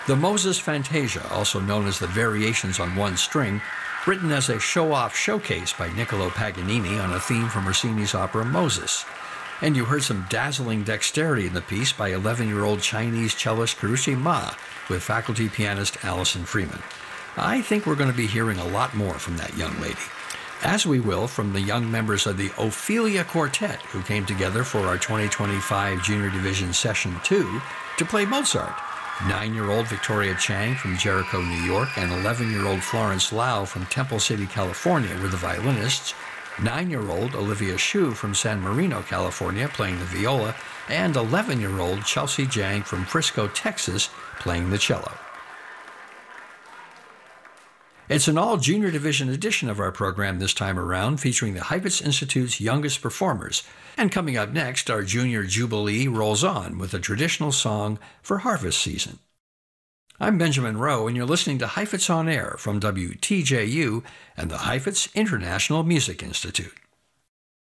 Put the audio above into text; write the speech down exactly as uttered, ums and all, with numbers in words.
The Moses Fantasia, also known as the Variations on One String, written as a show-off showcase by Niccolo Paganini on a theme from Rossini's opera Moses. And you heard some dazzling dexterity in the piece by eleven-year-old Chinese cellist Karushi Ma with faculty pianist Allison Freeman. I think we're going to be hearing a lot more from that young lady, as we will from the young members of the Ophelia Quartet, who came together for our twenty twenty-five Junior Division Session two to play Mozart. Nine-year-old Victoria Chang from Jericho, New York, and eleven-year-old Florence Lau from Temple City, California were the violinists. Nine-year-old Olivia Hsu from San Marino, California, playing the viola, and eleven-year-old Chelsea Jang from Frisco, Texas, playing the cello. It's an all-Junior Division edition of our program this time around, featuring the Heifetz Institute's youngest performers. And coming up next, our Junior Jubilee rolls on with a traditional song for harvest season. I'm Benjamin Rowe, and you're listening to Heifetz on Air from W T J U and the Heifetz International Music Institute.